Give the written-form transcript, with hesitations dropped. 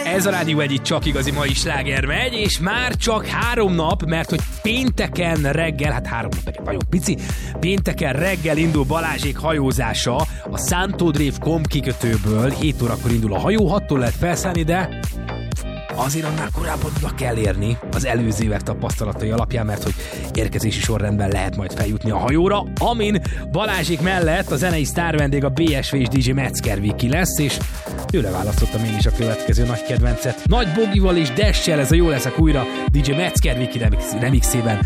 Ez a Rádió Egy, itt csak igazi mai sláger megy, és már csak 3 nap, mert hogy pénteken reggel, hát 3 nap nekem vagyok pici, pénteken reggel indul Balázsék hajózása a Szántodrév-Komp kikötőből, 7 órakor indul a hajó, 6-tól lehet felszállni, de azért annál korábban oda kell érni az előző évek tapasztalatai alapján, mert hogy érkezési sorrendben lehet majd feljutni a hajóra, amin Balázsék mellett a zenei sztárvendég a BSV és DJ Metzger Viki lesz, és tőle választottam én is a következő nagy kedvencet. Nagy Bogival és Dash-sel ez a Jó leszek újra DJ Metzger Viki remixében